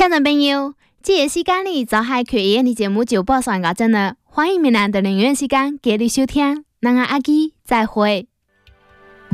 听众朋友，这个时间里就系缺演的节目就播上到这了，欢迎明天的同样时间继续收听。咱阿基再会。